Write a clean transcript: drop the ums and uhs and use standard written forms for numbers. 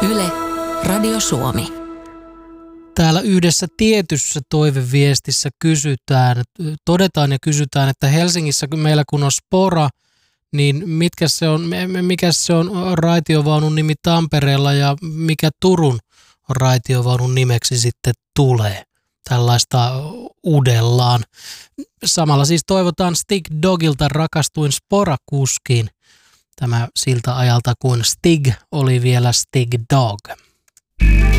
Yle, Radio Suomi. Täällä yhdessä tietyssä toiveviestissä todetaan ja kysytään, että Helsingissä meillä kun on Spora, niin mikä se on raitiovaunun nimi Tampereella ja mikä Turun raitiovaunun nimeksi sitten tulee. Tällaista uudellaan. Samalla siis toivotaan Stig Dogilta Rakastuin Spora-kuskiin. Tämä siltä ajalta, kun Stig oli vielä Stig Dog.